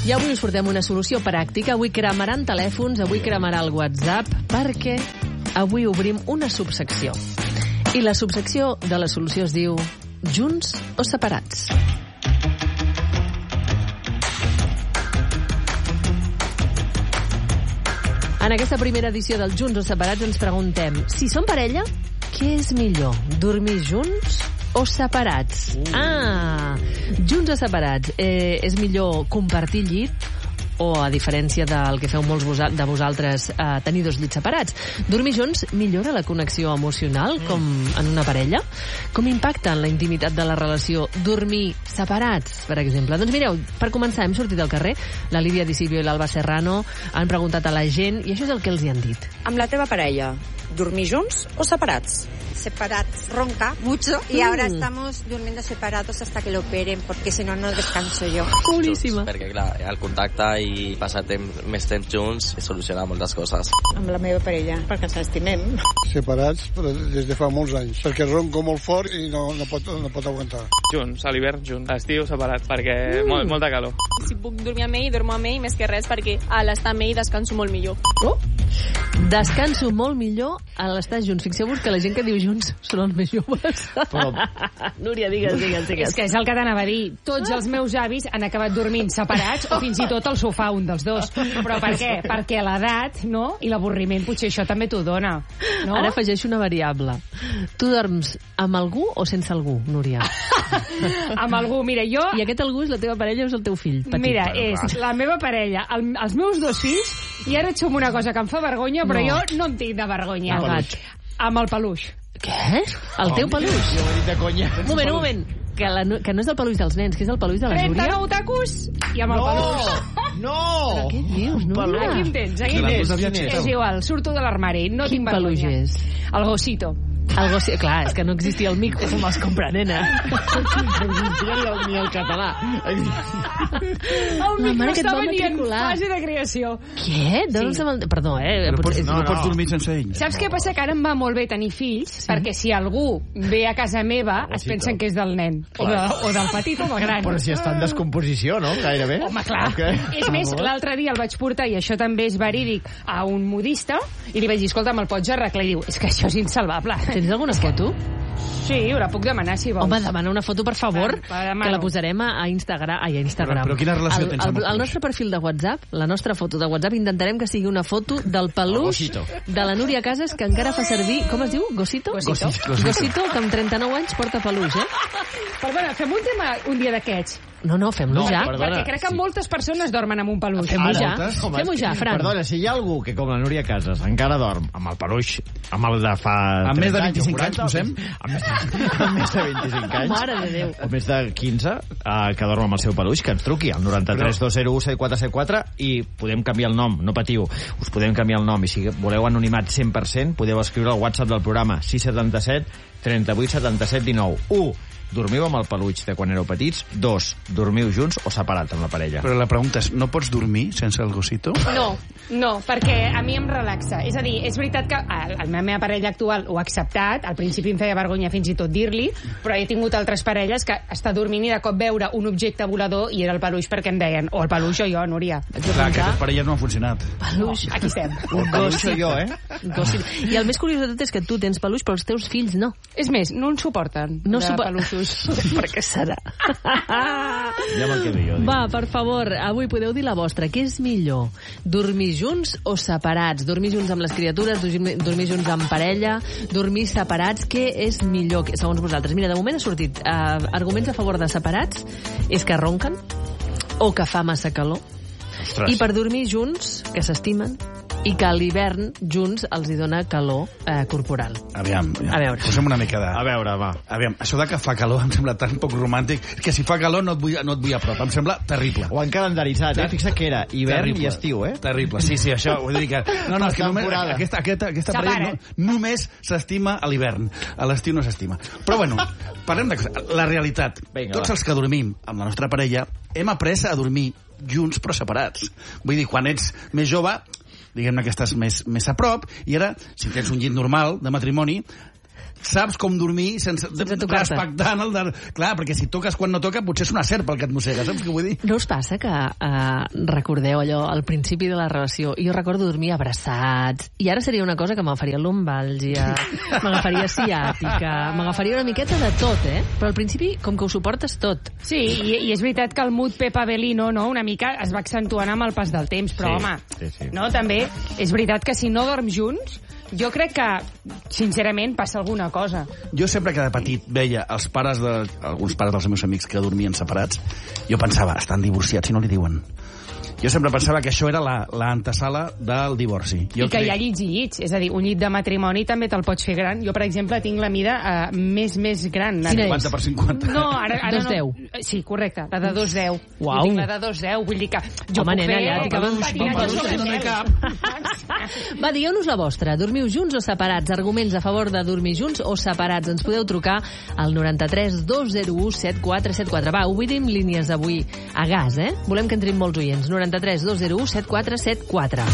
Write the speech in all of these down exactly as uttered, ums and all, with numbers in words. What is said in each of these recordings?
I avui us portem una solució pràctica. Avui cremaran telèfons, avui cremarà el WhatsApp, perquè avui obrim una subsecció. I la subsecció de la solució es diu Junts o separats? En aquesta primera edició del Junts o separats ens preguntem, si són parella, què és millor? Dormir junts o separats? Uh. Ah, junts o separats. Eh, és millor compartir llit o, a diferència del que feu molts de vosaltres, eh, tenir dos llits separats? Dormir junts millora la connexió emocional, com en una parella? Com impacta en la intimitat de la relació dormir separats, per exemple? Doncs mireu, per començar, hem sortit al carrer, la Lídia Di Silvio i l'Alba Serrano han preguntat a la gent, i això és el que els hi han dit. Amb la teva parella, dormir junts o separats? Separados, ronca mucho y mm. ahora estamos durmiendo separados hasta que lo operen, porque si no, no descanso yo. Boníssima. Perquè, clar, el contacte i passar temps, més temps junts soluciona moltes coses. Amb la meva parella, perquè ens estimem. Separats, però des de fa molts anys, perquè ronco molt fort i no, no, pot, no pot aguantar. Junts, a l'hivern junts, a l'estiu separats, perquè mm. molt, molta calor. Si puc dormir amb ell, dormo amb ell, més que res, perquè a l'estar amb ell descanso molt millor. Oh. Descanso molt millor a l'estar junts. Fixeu-vos que la gent que diu junts són els més joves. Però... Núria, digues, digues, digues. És que és el que t'anava a dir. Tots els meus avis han acabat dormint separats o fins i tot al sofà, un dels dos. Però per què? Perquè l'edat, no? I l'avorriment, potser això també t'ho dona. No? Ara afegeixo una variable. Tu dorms amb algú o sense algú, Núria? Amb algú, mira, jo... I aquest algú és la teva parella o és el teu fill petit? Mira, és la meva parella, el, els meus dos fills, i ara et som una cosa que em fa vergonya, però no. Jo no em tinc de vergonya. El gat. Amb el peluix. Què? El teu peluix? Jo ho he dit de conya. Un moment, un moment. Que, la, que no és el peluix dels nens, que és el peluix de la Núria. trenta-nou tacos i amb el no, peluix. No! Però què dius, Núria? Aquí em tens, aquí em tens. És igual, surto de l'armari, no Quin tinc vergonya. Quin peluix és? El Gosito. El gossi... Clar, és que no existia el mico com els compra, nena. No existia ni el català. El mico estava ni en fase de creació. Què? Doncs sí. el... Perdó, eh? No pots, no, no, no pots no. dormir sense ell. Saps què passa? Que ara em va molt bé tenir fills, sí. perquè si algú ve a casa meva es pensen que és del nen. O, de, o del petit o del gran. Però si està en descomposició, no? Gairebé. Home, clar. Okay. És més, l'altre dia el vaig portar, i això també és verídic, a un modista, i li vaig dir, escolta, me'l pots arreglar? I diu, és que això és insalvable. Tens alguna foto? Sí, la puc demanar, si vols. Home, demana una foto, per favor, ah, que la posarem a Instagram. Ai, a Instagram. Però, però quina relació el, tens amb el, el nostre perfil de WhatsApp, la nostra foto de WhatsApp, intentarem que sigui una foto del peluix de la Núria Casas, que encara fa servir, com es diu? Gosito? Gosito. Gosito, Gosito que amb trenta-nou anys porta peluix, eh? Perdona, fem un tema un dia d'aquests. No, no, fem-lo no, ja. Perdona, perquè crec que sí. moltes persones dormen amb un peluix. Fem-ho ja, Home, fem-ho ja, Fran. Perdona, si hi ha algú que, com la Núria Casas, encara dorm amb el peluix, amb el de fa... Amb més de anys, vint-i-cinc quaranta, anys, posem? Amb més, amb més de vint-i-cinc anys. Mare de Déu. O més de quinze, uh, que dorm amb el seu peluix, que ens truqui al noranta-tres dos zero u set quatre set quatre i podem canviar el nom, no patiu. Us podem canviar el nom, i si voleu anonimat cent per cent, podeu escriure al WhatsApp del programa sis set set, trenta-vuit, setanta-set, dinou. u. Dormiu amb el peluix de quan éreu petits? Dos. Dormiu junts o separats amb la parella? Però la pregunta és, no pots dormir sense el Gosito? No, no, perquè a mi em relaxa. És a dir, és veritat que la meva parella actual ho ha acceptat, al principi em feia vergonya fins i tot dir-li, però he tingut altres parelles que està dormint i de cop veure un objecte volador i era el peluix perquè em deien, o el peluix o jo, Núria. Clar, aquestes parelles no han funcionat. Peluix. No, aquí estem. El peluix o jo, eh? Gosito. I el més curiós de tot és que tu tens peluix, però els teus fills no. És més, no en suporten, no de supor... peluixos. Per què serà? Ja me'l quedo jo. Va, per favor, avui podeu dir la vostra. Què és millor? Dormir junts o separats? Dormir junts amb les criatures, dormir junts amb parella, dormir separats, què és millor, segons vosaltres? Mira, de moment ha sortit eh, arguments a favor de separats, és que ronquen o que fa massa calor. Ostres. I per dormir junts, que s'estimen, i que a l'hivern junts els hi dona calor eh, corporal. Aviam, aviam. A veure. Posem una mica de... A veure, va. Aviam, això de que fa calor em sembla tan poc romàntic que si fa calor no et vull, no et vull a prop. Em sembla terrible. Ho han calendaritzat, eh? Fixa't que era hivern terrible. I estiu, eh? Terrible, sí, sí, això vull dir que... No, no, és que només, aquesta, aquesta, aquesta parella no, només s'estima a l'hivern. A l'estiu no s'estima. Però bueno, parlem de cosa. La realitat. Vinga, tots va. Els que dormim amb la nostra parella hem après a dormir junts però separats. Vull dir, quan ets més jove, diguem-ne que estàs més, més a prop, i ara, si tens un llit normal de matrimoni, saps com dormir sense, sense tocar-te. Respectant el de... Clar, perquè si toques quan no toca, potser és una serp el que et mossega, saps què vull dir? No us passa que eh, recordeu allò al principi de la relació? Jo recordo dormir abraçats, i ara seria una cosa que m'agafaria lumbàlgia, m'agafaria ciàtica, m'agafaria una miqueta de tot, eh? Però al principi, com que ho suportes tot. Sí, i, i és veritat que el mood Pepa Belino, no?, una mica es va accentuant amb el pas del temps, però, Sí, home, sí, sí. no, també és veritat que si no dorms junts, jo crec que, sincerament, passa alguna cosa. Jo sempre que de petit veia els pares de... alguns pares dels meus amics que dormien separats, jo pensava, estan divorciats i no li diuen. Jo sempre pensava que això era la, la antesala del divorci. Jo I que crec... hi ha llits i llits. És a dir, un llit de matrimoni també te'l pots fer gran. Jo, per exemple, tinc la mida uh, més, més gran. cinquanta per cinquanta. No, ara, ara dos deu. no. Sí, correcte, la de dos deu. Uau. Jo tinc la de dos deu, vull dir que... Jo Home, puc nena, fer... ja t'hi caben uns patinatges. Va, digueu-nos la vostra. Dormiu junts o separats? Arguments a favor de dormir junts o separats? Ens podeu trucar al noranta-tres dos zero u set quatre set quatre. Va, obrim línies avui a gas, eh? Volem que entrin molts oients. noranta-tres dos zero u set quatre set quatre.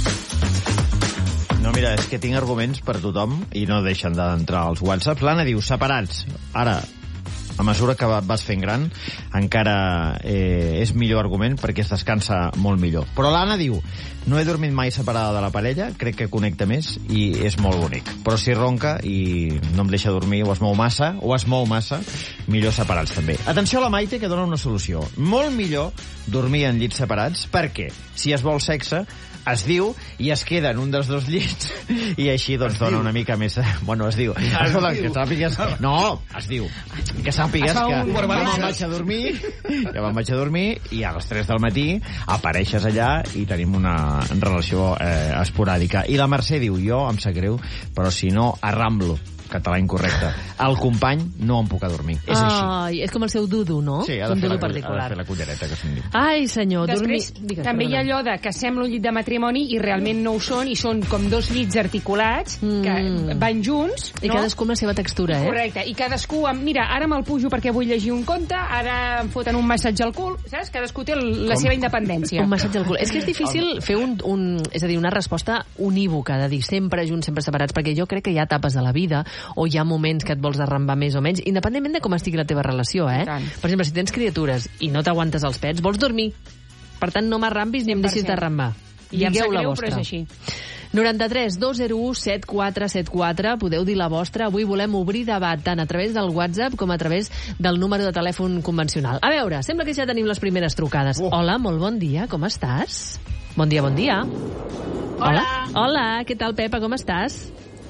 No, mira, és que tinc arguments per tothom i no deixen d'entrar als whatsapps. L'Anna diu, separats. Ara, a mesura que vas fent gran, encara eh, és millor argument perquè es descansa molt millor. Però l'Anna diu, no he dormit mai separada de la parella, crec que connecta més i és molt bonic. Però si ronca i no em deixa dormir o es mou massa, o es mou massa, millor separats també. Atenció a la Maite, que dona una solució. Molt millor dormir en llits separats, perquè si es vol sexe, es diu i es queda en un dels dos llits i així doncs dona una mica més... Bueno, es diu. Es diu. Que sàpigues... No, es diu. Que sàpigues que ja me'n vaig a dormir, ja me'n vaig a dormir i a les tres del matí apareixes allà i tenim una relació eh, esporàdica. I la Mercè diu, jo em sap greu, però si no, arramblo. Català incorrecte. El company no em puc adormir. És així. Ai, és com el seu dudu, no? Sí, ha de, un fer dudu la, particular. ha de fer la cullereta, que se'n diu. Ai, senyor, Després, dormir... Digues, també hi ha perdona. allò de que sembla un llit de matrimoni i realment no ho són, i són com dos llits articulats que Mm. van junts. I no? cadascú amb la seva textura, eh? Correcte, i cadascú, amb, mira, ara me'l pujo perquè vull llegir un conte, ara em foten un massatge al cul, saps? Cadascú té el- la Com? seva independència. Un massatge al cul. És que és difícil fer un, un, és a dir, una resposta unívoca, de dir sempre junts, sempre separats, perquè jo crec que hi ha etapes de la vida o hi ha moments que et vols arrambar més o menys, independentment de com estigui la teva relació, eh? Per exemple, si tens criatures i no t'aguantes els pets, vols dormir. Per tant, no m'arrambis ni em deixis d'arrambar. I em sap Digueu la greu, vostra. però és així. noranta-tres dos zero u set quatre set quatre. Podeu dir la vostra. Avui volem obrir debat tant a través del WhatsApp com a través del número de telèfon convencional. A veure, sembla que ja tenim les primeres trucades. Oh. Hola, molt bon dia, com estàs? Bon dia, bon dia. Hola. Hola, què tal, Pepa, com estàs?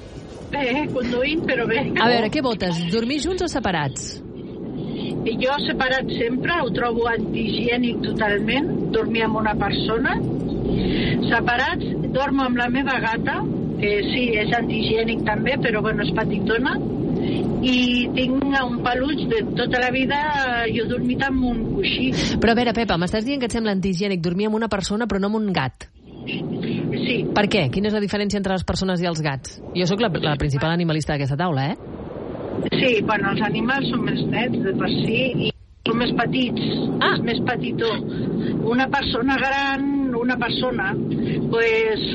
Bé, conduint, però bé. A veure, què votes? Dormir junts o separats? I jo separat sempre, ho trobo antihigiènic totalment, dormir amb una persona. Separats, dormo amb la meva gata, que sí, és antihigiènic també, però bueno, és petitona. I tinc un peluig de tota la vida, jo he dormit amb un coixí. Però a veure, Pepa, m'estàs dient que et sembla antihigiènic dormir amb una persona però no amb un gat? Sí. Per què? Quina és la diferència entre les persones i els gats? Jo sóc la, la principal animalista d'aquesta taula, eh? Sí, bueno, els animals són més nets de per si i són més petits, ah. és més petitó. Una persona gran, una persona, pues,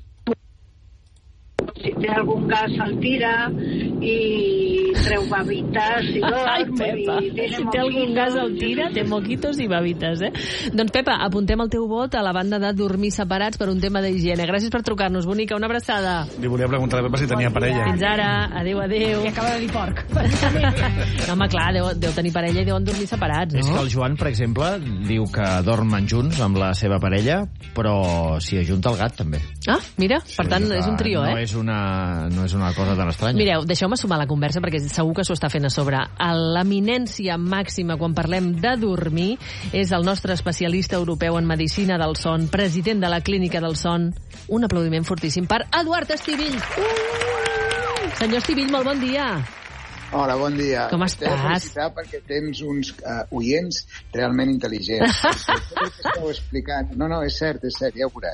si té algun gas se'l tira i treu babites i dorm. Ai, Pepa, si té algun gas al tira, té moquitos i babites, eh? Doncs, Pepa, apuntem el teu vot a la banda de dormir separats per un tema d'higiene. Gràcies per trucar-nos, bonica, una abraçada. Li volia preguntar a la Pepa si tenia parella. Fins ara, adéu, adéu. I acaba de dir porc. No, home, clar, deu, deu tenir parella i deuen dormir separats, no? És que el Joan, per exemple, diu que dormen junts amb la seva parella, però s'hi ajunta el gat, també. Ah, mira, per tant, és un trio, no eh? És una, no és una cosa tan estranya. Mireu, deixeu-me sumar la conversa perquè segur que s'ho està fent a sobre. L'eminència màxima quan parlem de dormir és el nostre especialista europeu en medicina del son, president de la Clínica del Son. Un aplaudiment fortíssim per Eduard Estivill. Uh! Senyor Estivill, molt bon dia. Hola, bon dia. Com T'he de estàs? felicitar perquè tens uns uh, oients realment intel·ligents. Tot el que esteu explicant... No, no, és cert, és cert, ja ho veuràs.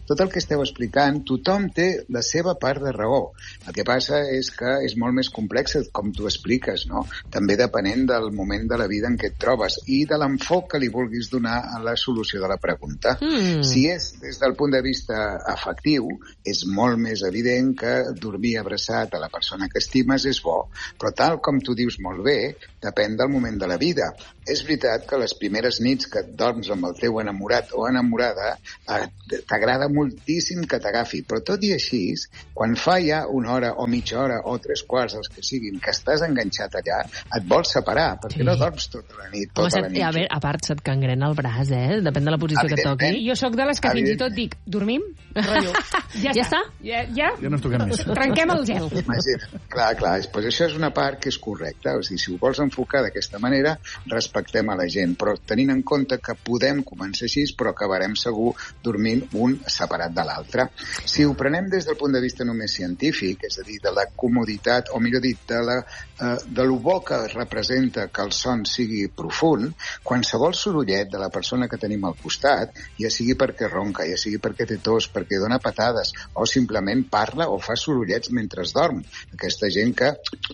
tot el que esteu explicant, tothom té la seva part de raó. El que passa és que és molt més complex com tu expliques, no? També depenent del moment de la vida en què et trobes i de l'enfoc que li vulguis donar a la solució de la pregunta. Mm. Si és des del punt de vista afectiu, és molt més evident que dormir abraçat a la persona que estimes és bo, però tal com tu dius molt bé, depèn del moment de la vida. És veritat que les primeres nits que et dorms amb el teu enamorat o enamorada t'agrada moltíssim que t'agafi, però tot i així, quan fa ja una hora o mitja hora o tres quarts, els que siguin, que estàs enganxat allà, et vols separar, perquè sí. no dorms tota la nit. Tota Home, la nit. A, veure, a part, se't cangrena el braç, eh? Depèn de la posició que toqui. Jo sóc de les que fins i tot dic, dormim? Rotllo. Ja, ja està? Ja, ja? Ja no ens toquem més. Trenquem el gel. Imagina. Clar, clar, pues això és una part que és correcta. O sigui, si ho vols enfocar d'aquesta manera, respectem a la gent, però tenint en compte que podem començar així, però acabarem segur dormint un separat de l'altre. Si ho prenem des del punt de vista només científic, és a dir, de la comoditat, o millor dit, de, la, eh, de lo bo que representa que el son sigui profund, qualsevol sorollet de la persona que tenim al costat, ja sigui perquè ronca, ja sigui perquè té tos, perquè dona patades, o simplement parla o fa sorollets mentre es dorm. Aquesta gent que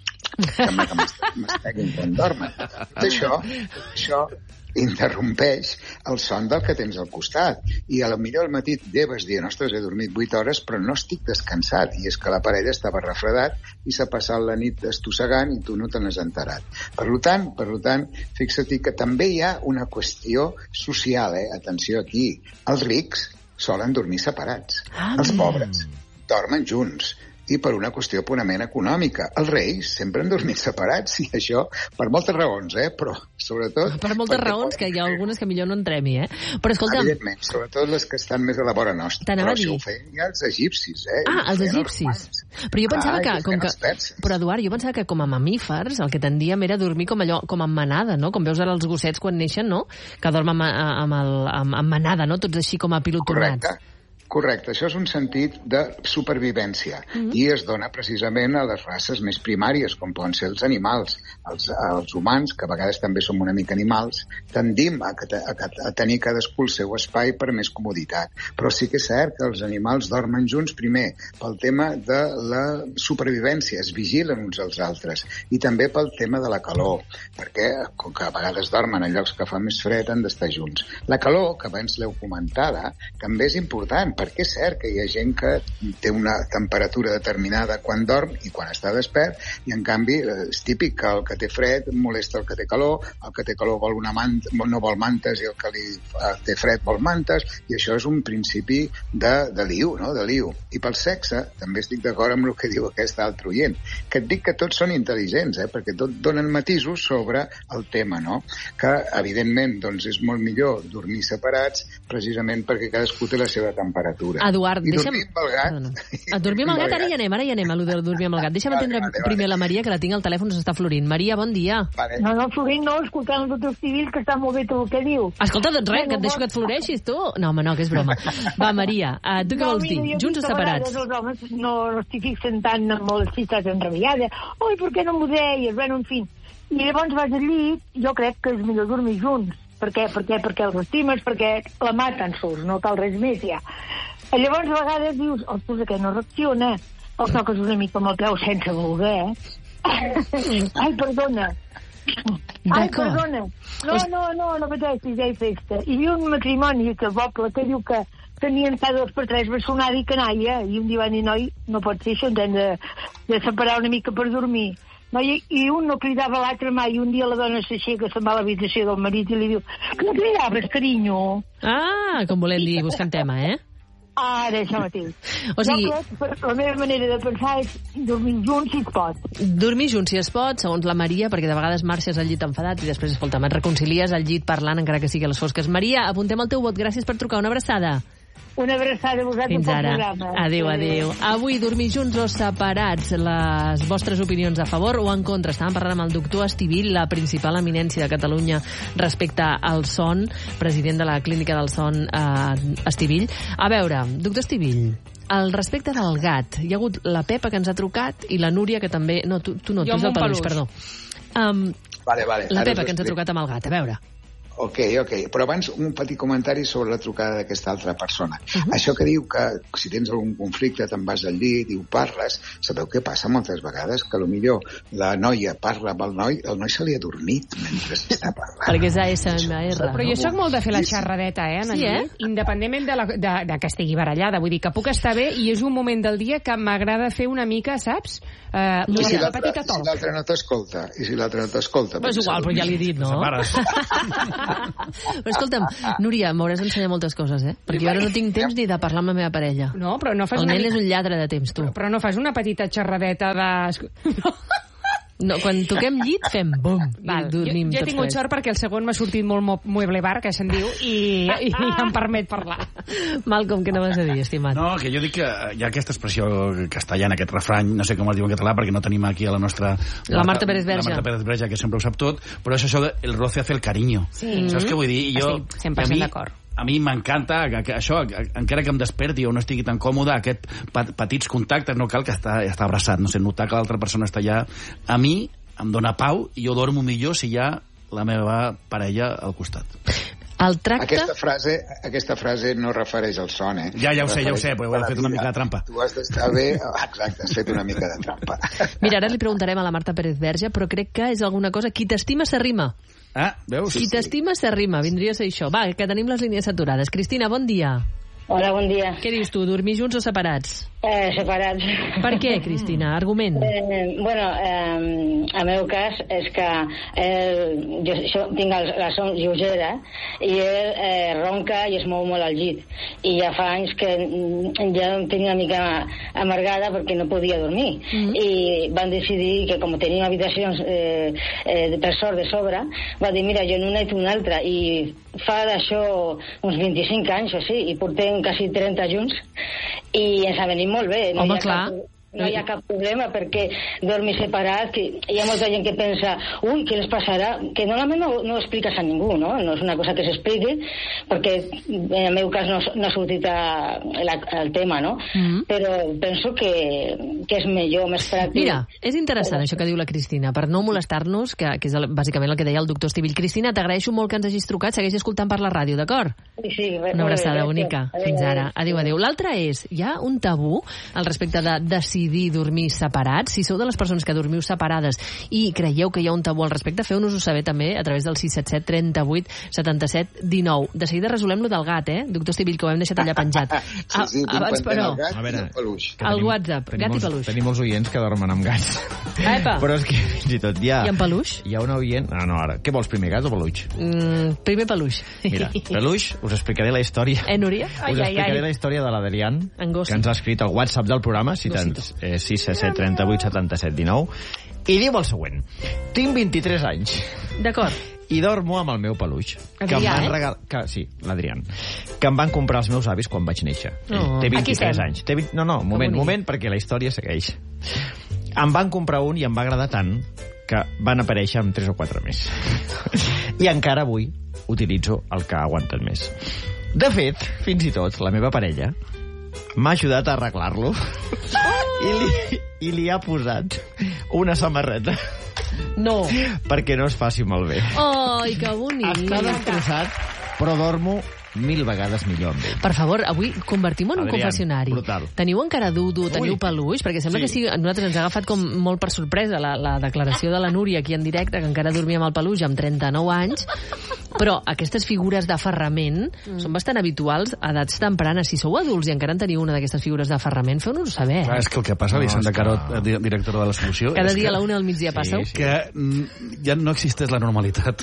sembla que m'esteguin quan dormen. Tot això, això interrompeix el son del que tens al costat. I a lo millor al matí lleves dient, ostres, he dormit vuit hores, però no estic descansat. I és que la parella estava refredat i s'ha passat la nit estossegant i tu no te n'has enterat. Per tant, per tant, fixa-t'hi que també hi ha una qüestió social, eh? Atenció aquí. Els rics solen dormir separats. Ah, els pobres dormen junts. I per una qüestió purament econòmica. Els reis sempre han dormit separats, i això per moltes raons, eh? Però sobretot... Per moltes raons, poden... que hi ha algunes que millor no entrem-hi, eh? Però escolta'm... Evidentment, sobretot les que estan més a la vora nostra. Però això ho feien ja els egipcis, eh? Ah, els egipcis. Els Però jo pensava ah, que... Com que... Però, Eduard, jo pensava que com a mamífers el que tendíem era dormir com allò, com en manada, no? Com veus ara els gossets quan neixen, no? Que dormen amb, amb, el, amb, amb manada, no? Tots així com apilotonats. Correcte. Correcte, això és un sentit de supervivència mm-hmm. i es dona precisament a les races més primàries, com poden ser els animals. Els, els humans, que a vegades també som una mica animals, tendim a, a, a tenir cadascú el seu espai per més comoditat. Però sí que és cert que els animals dormen junts primer pel tema de la supervivència, es vigilen uns als altres, i també pel tema de la calor, perquè com que a vegades dormen en llocs que fa més fred han d'estar junts. La calor, que abans l'heu comentada, també és important, perquè és cert que hi ha gent que té una temperatura determinada quan dorm i quan està despert, i en canvi és típic que el que té fred molesta el que té calor, el que té calor vol una manta, no vol mantes, i el que li té fred vol mantes, i això és un principi de, de liu, no? De liu. I pel sexe també estic d'acord amb el que diu aquest altre oient, que et dic que tots són intel·ligents, eh? Perquè tot donen matisos sobre el tema, no? Que evidentment doncs, és molt millor dormir separats precisament perquè cadascú té la seva temperatura. Eduard, I deixa'm... dormir amb el gat. A dormir amb el gat, ara hi anem, ara hi anem, a de dormir amb el gat. Deixa'm atendre vale, vale, primer vale. la Maria, que la tinc al telèfon, s'està florint. Maria, bon dia. Vale. No, no, florint no, escoltant el doctor Civil, que està molt bé tot el que diu. Escolta, doncs res, que et deixo que et floreixis, tu. No, home, no, que és broma. Va, Maria, uh, tu què no, vols dir? Mira, junts o separats? Els homes no, no estic fixant tant en les cites enrabiades. Oi, per què no m'ho deies? Bueno, en fi. I llavors vas al llit, jo crec que és millor dormir junts. Per què? Per què? Perquè els estimes, perquè la maten sols, no cal res més ja. Llavors a vegades dius, ostres, aquest no reacciona, o toques una mica amb el peu sense voler, eh? Ai, perdona. Ai, perdona. No, no, no, no pateixis, ja hi festa. Hi havia un matrimoni que el poble que diu que tenien cada dos per tres bessonada i canalla, i un dia van dir, noi, no pot ser això, ens hem de, de separar una mica per dormir. No, i, i un no cridava l'altre mai, i un dia la dona s'aixeca, se'n va a l'habitació del marit i li diu, que no cridaves, carinyo? Ah, com volem dir, buscant tema, eh? Ara, això mateix. O sigui... Jo crec, la meva manera de pensar és dormir junts si es pot. Dormir junts si es pot, segons la Maria, perquè de vegades marxes al llit enfadat i després, escolta, et reconcilies al llit parlant, encara que sigui a les fosques. Maria, apuntem el teu vot. Gràcies per trucar. Una abraçada. Una abraçada a vosaltres. Fins ara. Programa. Adéu, adéu. Avui, dormir junts o separats? Les vostres opinions a favor o en contra? Estàvem parlant amb el doctor Estivill, la principal eminència de Catalunya respecte al son, president de la Clínica del Son, eh, Estivill. A veure, doctor Estivill, al respecte del gat, hi ha hagut la Pepa que ens ha trucat i la Núria que també... No, tu, tu no, tu és el peluix, perdó. Um, vale, vale. La Pepa que ens ha trucat amb el gat, a veure. Ok, ok. Però abans un petit comentari sobre la trucada d'aquesta altra persona. Uh -huh. Això que diu que si tens algun conflicte te'n vas al llit i ho parles, sabeu què passa moltes vegades? Que potser la noia parla amb el noi, el noi se li ha dormit mentre està parlant. Perquè és A S M R. Però jo soc molt de fer la xerradeta, eh, en el Sí, eh? llit, independentment de, la, de, de que estigui barallada. Vull dir que puc estar bé i és un moment del dia que m'agrada fer una mica, saps? Uh, I si la petita l'altre si l'altre no t'escolta? I si l'altre no t'escolta? Però és igual, però ja l'he dit, no? Però escolta'm, Núria, m'hauràs d'ensenyar moltes coses, eh? Perquè jo ara no tinc temps ni de parlar amb la meva parella. No, però no fas El una nen mica... és un lladre de temps, tu. Però no fas una petita xerradeta de... No, quan toquem llit, fem bum, Val. i dormim jo, jo he tots tingut tres. sort perquè el segon m'ha sortit molt mo mueble bar, que se'n diu, i, i em permet parlar. Malcolm, què anaves a dir, estimat? No, que jo dic que hi ha aquesta expressió castellana, aquest refrany, no sé com es diu en català, perquè no tenim aquí a la nostra... La Marta Pérez Verge. La Marta Pérez Verge, que sempre ho sap tot, però és això de el roce hace el cariño. Sí. Saps què vull dir? I jo, Estic cent per cent d'acord. A mi m'encanta que, que això, que, encara que em desperti o no estigui tan còmode, aquest pa petits contactes, no cal que està, està abraçat, no sé, notar que l'altra persona està allà. A mi em dóna pau i jo dormo millor si hi ha la meva parella al costat. El tracte... Aquesta frase, aquesta frase no refereix al son, eh? Ja, ja ho sé, ja ho sé, però heu fet una mica de trampa. Tu has d'estar bé... Exacte, has fet una mica de trampa. Mira, ara li preguntarem a la Marta Pérez Verge, però crec que és alguna cosa... Qui t'estima s'arrima. Ah, veus? Qui t'estima s'arrima, vindria a ser això. Va, que tenim les línies saturades. Cristina, bon dia. Hola, bon dia. Què dius tu, dormir junts o separats? Eh, separats. Per què, Cristina? Argument. Eh, bueno, eh, el meu cas és que eh, jo, jo tinc el, la son lleugera i ell eh, ronca i es mou molt al llit. I ja fa anys que ja em tenia una mica amargada perquè no podia dormir. Mm -hmm. I van decidir que, com tenim habitacions eh, eh, per sort de sobre, va dir, mira, jo n'una i tu una altra. I fa d'això uns vint-i-cinc anys o així, i portem quasi trenta junts, i ens ha venit molt bé. No Home, hi ha clar. Cap, no hi ha cap problema perquè dormir separat, que hi ha molta gent que pensa, ui, què les passarà? Que normalment no, no ho expliques a ningú, no? No és una cosa que s'expliqui, perquè en el meu cas no, no ha sortit a, a, el tema, no? Mm -hmm. Però penso que, que és millor, més pràctic. Mira, és interessant això que diu la Cristina, per no molestar-nos, que, que és el, bàsicament el que deia el doctor Estivill. Cristina, t'agraeixo molt que ens hagis trucat, segueix escoltant per la ràdio, d'acord? Sí, sí. Una abraçada única. Fins ara. Adéu, adéu. L'altre és, hi ha un tabú al respecte de decidir dormir separats. Si sou de les persones que dormiu separades i creieu que hi ha un tabú al respecte, feu-nos-ho saber també a través del sis set set, trenta-vuit, setanta-set, dinou. De seguida resolem lo del gat, eh? Doctor Estivill, que ho hem deixat allà penjat. Sí, sí, tinc Abans, però, el gat a veure, i el peluix. El WhatsApp, tenim gat i molts, peluix. Tenim molts oients que dormen amb gats. Epa. Però és que fins i tot hi ha... I en peluix? Hi ha un oient... Ah, no, ara. Què vols, primer, gat o peluix? Mm, primer peluix. Mira, peluix, us explicaré la història. Eh, Núria? Us Ai, ai, explicaré ai. la història de l'Adrián, Angossi. que ens ha escrit al WhatsApp del programa, si tens eh, sis set set, trenta-vuit, setanta-set, dinou, i diu el següent. Tinc vint-i-tres anys. D'acord. I dormo amb el meu peluix. Adrià, que em van eh? regalar... Que, sí, l'Adrián. Que em van comprar els meus avis quan vaig néixer. Oh. Té Aquí vint-i-tres estem. anys. Té vint... No, no, moment, bonic. moment, perquè la història segueix. Em van comprar un i em va agradar tant que van aparèixer amb tres o quatre més. I encara avui utilitzo el que ha aguantat més. De fet, fins i tot, la meva parella m'ha ajudat a arreglar-lo i, li, i li ha posat una samarreta. No. Perquè no es faci malbé. Ai, que bonic. Està destrossat, però dormo mil vegades millor amb ell. Per favor, avui convertim-ho en un Adrián, confessionari. brutal. Teniu encara dudo, teniu Ui. peluix? Perquè sembla Sí. que sí, a nosaltres ens ha agafat com molt per sorpresa la, la declaració de la Núria aquí en directe, que encara dormia amb el peluix amb trenta-nou anys. Però aquestes figures d'aferrament mm. són bastant habituals a edats tempranes. Si sou adults i encara en teniu una d'aquestes figures d'aferrament, feu-nos-ho saber. Clar, és que el que passa, No, Vicent és de que- Carot, eh, di- directora de la Solució... Cada és dia que, a la una del migdia passeu. sí. que mm, ja no existeix la normalitat.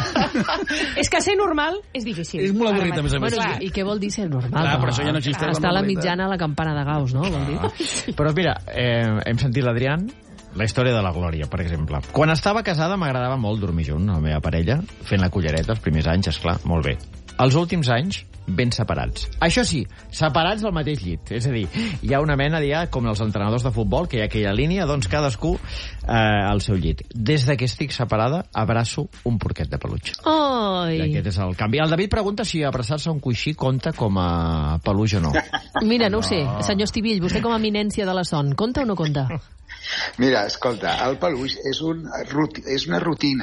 És que ser normal és difícil. És molt avorrit, a més a més. Bueno, i, I què vol dir ser normal? Clar, no? però això ja no existeix, la Està a la normalitat. mitjana a la campana de Gauss, no? Vol dir? Però mira, eh, hem sentit l'Adrián, la història de la Glòria, per exemple. Quan estava casada m'agradava molt dormir junt, la meva parella, fent la cullereta els primers anys, esclar, molt bé. Els últims anys, ben separats. Això sí, separats al mateix llit. És a dir, hi ha una mena, ja, com els entrenadors de futbol, que hi ha aquella línia, doncs cadascú eh, al seu llit. Des de que estic separada, abraço un porquet de peluix. Ai. I aquest és el canvi. El David pregunta si abraçar-se a un coixí compta com a peluix o no. Mira, no ho sé. Senyor Estivill, vostè com a eminència de la son, compta o no compta? Mira, escolta, el peluix és, un, ruti, és una rutina.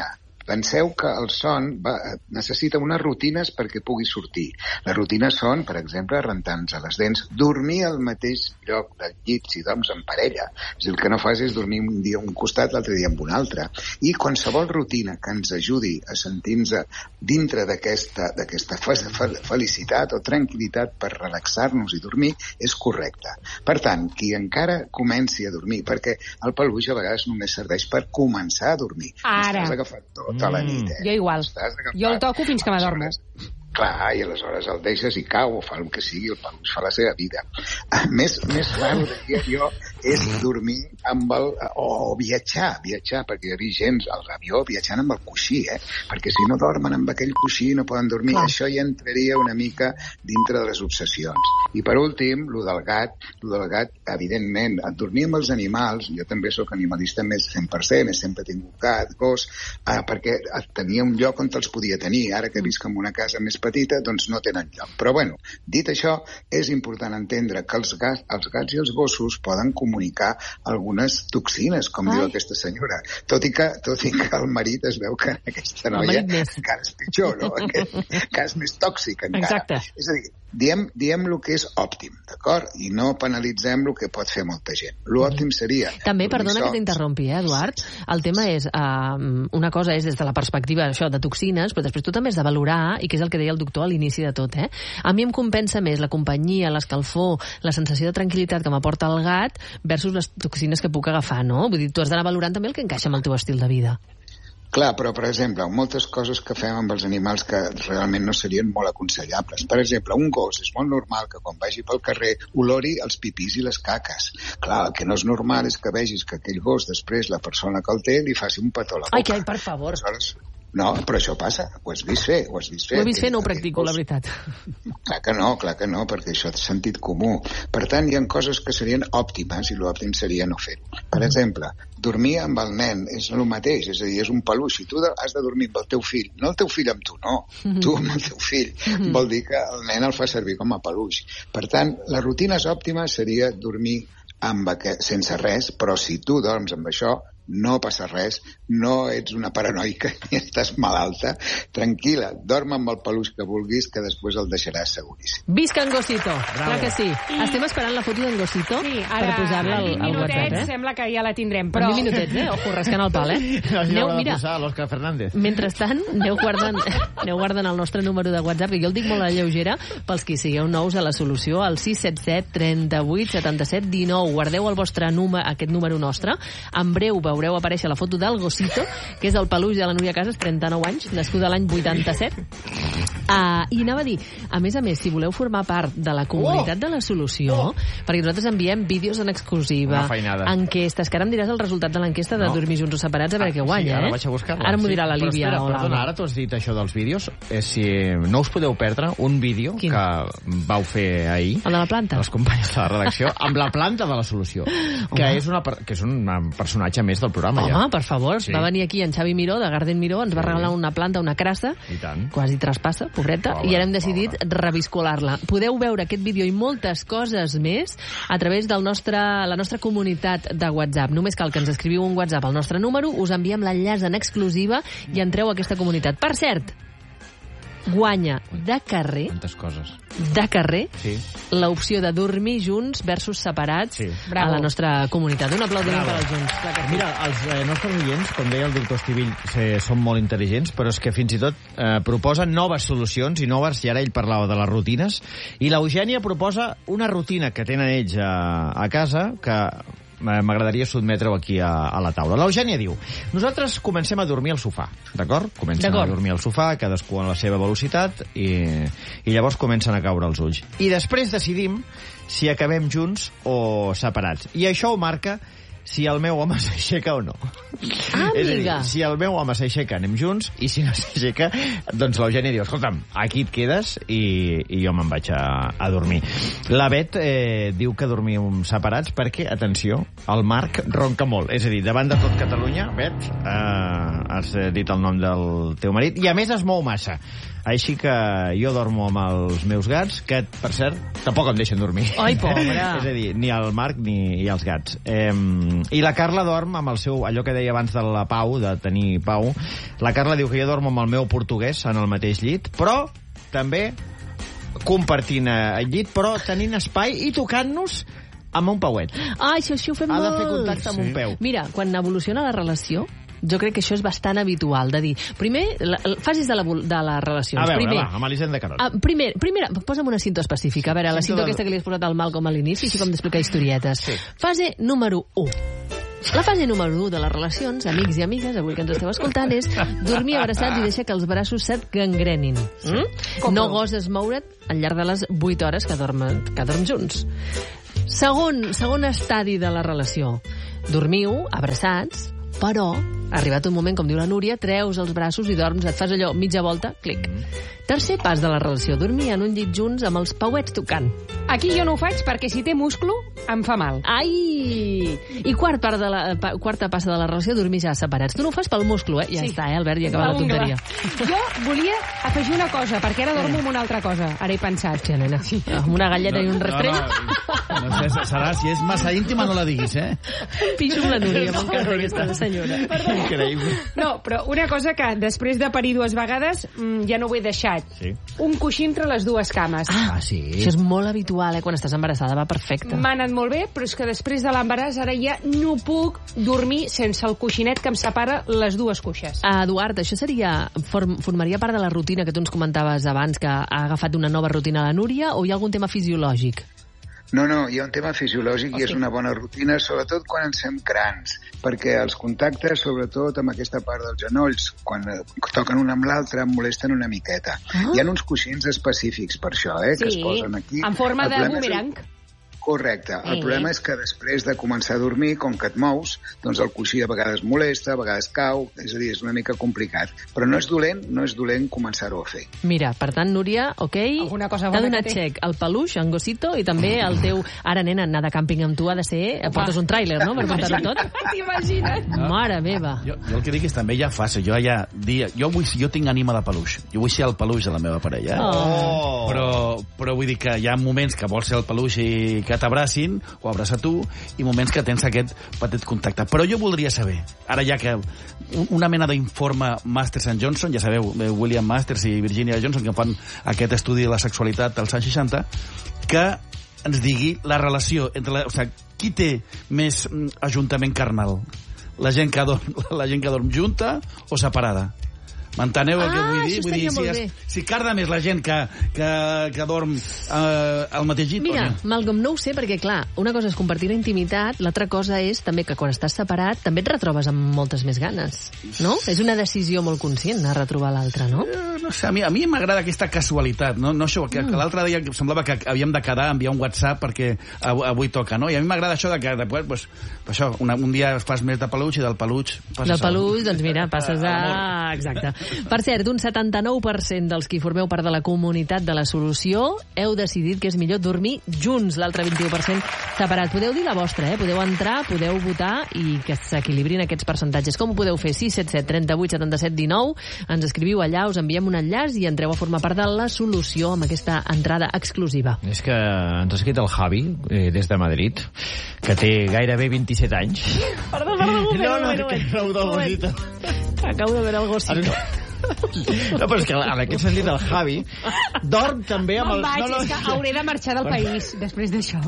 Penseu que el son va, necessita unes rutines perquè pugui sortir. Les rutines són, per exemple, rentar-nos a les dents, dormir al mateix lloc del llit si dorms en parella. És el que no fas és dormir un dia a un costat, l'altre dia en un altre. I qualsevol rutina que ens ajudi a sentir-nos dintre d'aquesta d'aquesta felicitat o tranquil·litat per relaxar-nos i dormir és correcta. Per tant, qui encara comenci a dormir, perquè el peluix a vegades només serveix per començar a dormir. Ara. Estàs agafat tota la nit, eh? Jo igual. Jo el toco fins que m'adormo. Clar, i aleshores el deixes i cau o fa el que sigui, el peluix fa la seva vida. Més, més raro, diria jo, és dormir amb el... o viatjar, viatjar, perquè hi havia gent a l'avió viatjant amb el coixí, eh? Perquè si no dormen amb aquell coixí no poden dormir. Clar. Això ja entraria una mica dintre de les obsessions. I per últim, lo del gat, lo del gat, evidentment, dormir amb els animals, jo també sóc animalista més cent per cent, sempre he tingut gat, gos, eh, perquè tenia un lloc on els podia tenir. Ara que visc en una casa més petita, doncs no tenen lloc. Però bueno, dit això, és important entendre que els gats, els gats i els gossos poden comunicar algunes toxines, com Ai. diu aquesta senyora. Tot i, que, tot i que el marit es veu que aquesta noia encara és pitjor, no? Encara és més tòxic encara. Exacte. És a dir, diem, diem el que és òptim, d'acord? I no penalitzem el que pot fer molta gent. L'òptim seria... També, perdona que t'interrompi, eh, Eduard? El tema és, uh, una cosa és des de la perspectiva això de toxines, però després tu també has de valorar, i que és el que deia el doctor a l'inici de tot, eh? A mi em compensa més la companyia, l'escalfor, la sensació de tranquil·litat que m'aporta el gat versus les toxines que puc agafar, no? Vull dir, tu has d'anar valorant també el que encaixa amb el teu estil de vida. Clar, però, per exemple, moltes coses que fem amb els animals que realment no serien molt aconsellables. Per exemple, un gos és molt normal que quan vagi pel carrer olori els pipís i les caques. Clar, el que no és normal és que vegis que aquell gos, després, la persona que el té, li faci un petó a la boca. Ai, que, per favor. Aleshores, no, però això passa. Ho has vist fer, ho has vist fer. Ho he vist fer, no ho practico, la veritat. Clar que no, clar que no, perquè això és sentit comú. Per tant, hi ha coses que serien òptimes i l'òptim seria no fer-ho. Per exemple, dormir amb el nen és el mateix, és a dir, és un peluix. I tu has de dormir amb el teu fill, no el teu fill amb tu, no. Tu amb el teu fill. Vol dir que el nen el fa servir com a peluix. Per tant, la rutina òptima seria dormir amb aquest, sense res, però si tu dorms amb això, no passa res, no ets una paranoica ni estàs malalta, tranquil·la, dorm amb el peluix que vulguis, que després el deixaràs seguríssim. Visca en Gosito, clar que sí. I... Estem esperant la foto d'en Gosito sí, per posar-la al, al WhatsApp, eh? Sembla que ja la tindrem, però... En vint minutets, eh? Ojo, rascant el pal, eh? Aneu, mira, l'Òscar Fernández. Mentrestant, aneu guardant, aneu guardant el nostre número de WhatsApp, que jo el dic molt a lleugera, pels que sigueu nous a la solució, al sis set set, trenta-vuit, setanta-set, dinou. Guardeu el vostre número, aquest número nostre. En breu veureu aparèixer la foto del Gosito, que és el peluix de la Núria Casas, trenta-nou anys, nascuda l'any vuitanta-set. Uh, I anava a dir, a més a més, si voleu formar part de la comunitat oh! de la solució, oh! perquè nosaltres enviem vídeos en exclusiva, enquestes, que ara em diràs el resultat de l'enquesta de no. dormir junts o separats, a veure ah, què guanya, sí, ara eh? vaig a buscar-la. Ara m'ho dirà sí. la Líbia espera, o la... Perdona, ara tu has dit això dels vídeos, eh, si no us podeu perdre un vídeo Quin? que vau fer ahir, el de la planta, els companys de la redacció, amb la planta de la solució, que és, una, que és un personatge més del programa. Home, ja. per favor, sí. va venir aquí en Xavi Miró, de Garden Miró, ens va regalar una planta, una crassa, quasi traspassa, pobreta, pobre, i ara hem decidit pobre. reviscolar-la. Podeu veure aquest vídeo i moltes coses més a través de la nostra comunitat de WhatsApp. Només cal que ens escriviu un WhatsApp al nostre número, us enviem l'enllaç en exclusiva i entreu a aquesta comunitat. Per cert, guanya de carrer Quantes coses. de carrer sí. l'opció de dormir junts versus separats sí. a la nostra comunitat. Un aplaudiment per als junts. Mira, els eh, nostres oients, com deia el doctor Estivill, eh, són molt intel·ligents, però és que fins i tot eh, proposen noves solucions i noves, i ara ell parlava de les rutines, i l'Eugènia proposa una rutina que tenen ells a, a casa que m'agradaria sotmetre-ho aquí a, a la taula. L'Eugènia diu, nosaltres comencem a dormir al sofà, d'acord? Comencem a dormir al sofà, cadascú a la seva velocitat, i, i llavors comencen a caure els ulls. I després decidim si acabem junts o separats. I això ho marca si el meu home s'aixeca o no. Ah, és a dir, si el meu home s'aixeca, anem junts, i si no s'aixeca, doncs l'Eugènia diu, escolta'm, aquí et quedes i, i jo me'n vaig a, a dormir. La Bet eh, diu que dormim separats perquè, atenció, el Marc ronca molt. És a dir, davant de tot Catalunya, Bet, eh, has dit el nom del teu marit, i a més es mou massa. Així que jo dormo amb els meus gats, que, per cert, tampoc em deixen dormir. Ai, pobre! És a dir, ni el Marc ni els gats. Eh, I la Carla dorm amb el seu... Allò que deia abans de la pau, de tenir pau. La Carla diu que jo dormo amb el meu portuguès en el mateix llit, però també compartint el llit, però tenint espai i tocant-nos amb un pauet. Ah, això, això ho fem ha molt. Ha de fer contacte amb sí. un peu. Mira, quan evoluciona la relació, jo crec que això és bastant habitual, de dir, primer, la, fases de, la, de les relacions. A veure, primer, va, amb Elisenda Carol. Uh, primer, primer, posa'm una cinta específica. A veure, la cinta del... aquesta que li has posat al Malcolm a l'inici, així com d'explicar historietes. Sí. Fase número u. La fase número u de les relacions, amics i amigues, avui que ens esteu escoltant, és dormir abraçats i deixar que els braços se't gangrenin. Sí. Mm? No goses moure't al llarg de les vuit hores que dormen, que dorm junts. Segon, segon estadi de la relació. Dormiu abraçats, però, arribat un moment, com diu la Núria, treus els braços i dorms, et fas allò mitja volta, clic. Mm. Tercer pas de la relació, dormir en un llit junts amb els pauets tocant. Aquí jo no ho faig perquè si té musclo em fa mal. Ai! I quart part de la, pa, quarta passa de la relació, dormir ja separats. Tu no ho fas pel musclo, eh? Ja sí. està, eh, Albert, ja acaba la tonteria. Jo volia afegir una cosa, perquè ara dormo amb una altra cosa. Ara he pensat. Sí, nena. Sí. Amb una galleta no, i un rastrell. No, no, no sé, serà, si és massa íntima no la diguis, eh? Pixo amb la Núria, no, m'encanta aquesta senyora. Increïble. No, però una cosa que després de parir dues vegades mmm, ja no ho he deixat. Sí. Un coixí entre les dues cames. Ah, ah, sí? Això és molt habitual, eh? Quan estàs embarassada, va perfecte. M'ha anat molt bé, però és que després de l'embaràs ara ja no puc dormir sense el coixinet que em separa les dues cuixes. Ah, Eduard, això seria form, formaria part de la rutina que tu ens comentaves abans, que ha agafat una nova rutina a la Núria, o hi ha algun tema fisiològic? No, no, hi ha un tema fisiològic okay. i és una bona rutina, sobretot quan ens fem grans, perquè els contactes, sobretot amb aquesta part dels genolls, quan toquen un amb l'altre, em molesten una miqueta. Ah. Hi ha uns coixins específics per això, eh, sí, que es posen aquí. En forma de boomerang. Correcte. El eh. problema és que després de començar a dormir, com que et mous, doncs el coixí a vegades molesta, a vegades cau, és a dir, és una mica complicat. Però no és dolent, no és dolent començar-ho a fer. Mira, per tant, Núria, ok, t'ha donat xec el peluix, en Gosito, i també el teu... Ara, nena, anar de càmping amb tu ha de ser... Portes un tràiler, no?, per portar-ho tot. T'imagines? Mare meva. Jo, jo el que dic és també ja fàcil. Jo ja dia, jo, vull, jo tinc ànima de peluix. Jo vull ser el peluix de la meva parella. Oh. Però, però vull dir que hi ha moments que vols ser el peluix i que t'abracin, o abraça tu, i moments que tens aquest petit contacte. Però jo voldria saber, ara ja que una mena d'informe Masters and Johnson, ja sabeu, William Masters i Virginia Johnson, que fan aquest estudi de la sexualitat als anys seixanta, que ens digui la relació entre la, o sigui, qui té més ajuntament carnal? La gent que dorm, la gent que dorm junta o separada? M'enteneu el ah, que vull dir? Vull dir, si, es, si carda més la gent que, que, que dorm eh, al mateix llit... Mira, no? Malcolm, no ho sé, perquè, clar, una cosa és compartir la intimitat, l'altra cosa és també que quan estàs separat també et retrobes amb moltes més ganes, no? És una decisió molt conscient, a retrobar l'altre, no? Eh, no sé, a mi, a mi m'agrada aquesta casualitat, no, no això, que, mm. que l'altre dia semblava que havíem de quedar, enviar un WhatsApp perquè avui toca, no? I a mi m'agrada això de que després, pues, això, una, un dia fas més de peluix i del peluix passes del peluix, doncs mira, passes a... Exacte. Per cert, un setanta-nou per cent dels qui formeu part de la comunitat de la solució heu decidit que és millor dormir junts, l'altre vint-i-u per cent separat. Podeu dir la vostra, eh? Podeu entrar, podeu votar i que s'equilibrin aquests percentatges. Com ho podeu fer? sis set set, trenta-vuit, setanta-set, dinou. Ens escriviu allà, us enviem un enllaç i entreu a formar part de la solució amb aquesta entrada exclusiva. És que ens ha escrit el Javi, eh, des de Madrid, que té gairebé vint-i-set anys. Perdó, perdó, un moment, no, no, un moment. Que del Gosito. Acabo de veure el Gosito. No, però és que en aquest sentit el Javi dorm també amb el... Vaig, no, no, és que hauré de marxar del país després d'això.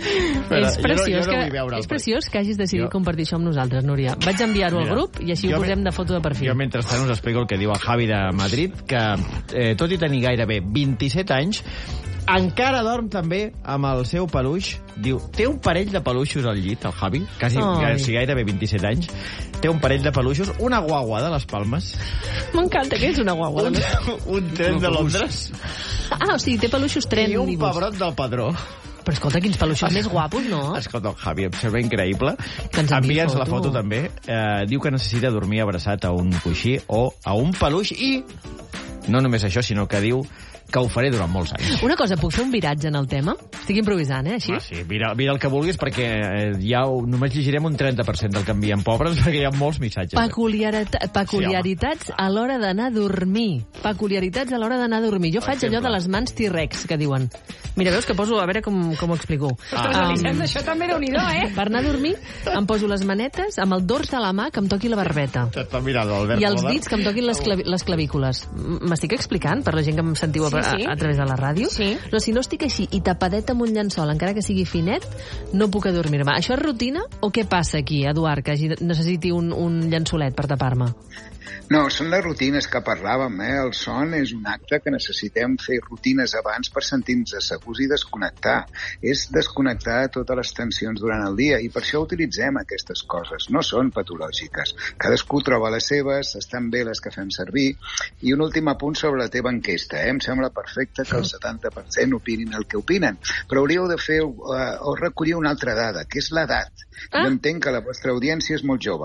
És preciós, no, no que, és preciós que hagis decidit jo... compartir això amb nosaltres, Núria. Vaig enviar-ho al grup i així ho posem de foto de perfil. Jo mentrestant us explico el que diu el Javi de Madrid, que eh, tot i tenir gairebé vint-i-set anys, encara dorm també amb el seu peluix. Diu, té un parell de peluixos al llit, el Javi, quasi, quasi gairebé vint-i-set anys. Té un parell de peluixos, una guagua de les Palmes. M'encanta, que és una guagua? Un, un tren de Londres. Ah, o sigui, té peluixos tren. I un pebrot del Padró. Però escolta, quins peluixos més guapos, no? Escolta, el Javi, em sembla increïble. Envia'ns la foto, també. Eh, diu que necessita dormir abraçat a un coixí o a un peluix i, no només això, sinó que diu que ho faré durant molts anys. Una cosa, puc fer un viratge en el tema? Estic improvisant, eh, així? Ah, sí, mira, mira el que vulguis, perquè eh, ja ho, només llegirem un trenta per cent del que envien pobres, perquè hi ha molts missatges. Peculiarita peculiaritats sí, a l'hora d'anar a dormir. Peculiaritats a l'hora d'anar a dormir. Jo faig allò de les mans T-Rex, que diuen. Mira, veus que poso, a veure com, com ho explico. Ah. Um, Elisenda, això també déu-n'hi-do, eh? Per anar a dormir, em poso les manetes amb el dors de la mà que em toqui la barbeta. T'està mirant, Albert. I els dits que em toquin les, clavi les clavícules. M'estic explicant, per la gent que em sentiu a, sí, sí. a, a través de la ràdio? Sí. No, si no estic així i tapadeta amb un llençol, encara que sigui finet, no puc adormir-me. Això és rutina o què passa aquí, Eduard, que hagi, necessiti un, un llençolet per tapar-me? No, són les rutines que parlàvem, eh? El son és un acte que necessitem fer rutines abans per sentir-nos segurs i desconnectar. És desconnectar totes les tensions durant el dia i per això utilitzem aquestes coses. No són patològiques. Cadascú troba les seves, estan bé les que fem servir. I un últim apunt sobre la teva enquesta, eh? Em sembla perfecte que el setanta per cent opinin el que opinen, però hauríeu de fer uh, o recollir una altra dada, que és l'edat. Ah? Jo entenc que la vostra audiència és molt jove.